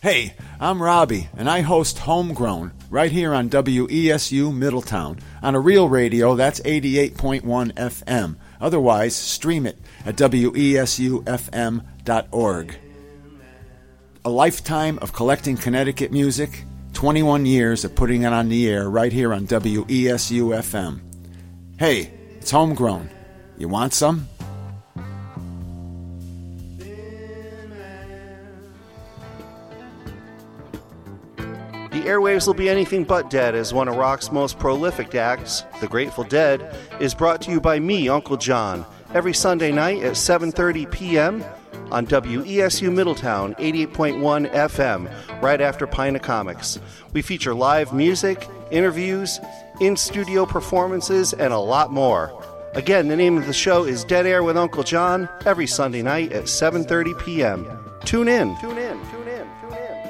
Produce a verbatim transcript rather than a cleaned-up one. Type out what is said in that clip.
Hey, I'm Robbie, and I host Homegrown right here on W E S U Middletown on a real radio that's eighty-eight point one F M. Otherwise, stream it at W E S U F M dot org. A lifetime of collecting Connecticut music, twenty-one years of putting it on the air right here on W E S U F M. Hey, it's Homegrown. You want some? The airwaves will be anything but dead as one of rock's most prolific acts, The Grateful Dead, is brought to you by me, Uncle John, every Sunday night at seven thirty p.m. on W E S U Middletown, eighty-eight point one F M, right after Pina Comics. We feature live music, interviews, in-studio performances, and a lot more. Again, the name of the show is Dead Air with Uncle John, every Sunday night at seven thirty p.m. Tune in. Tune in. Tune in. Tune in.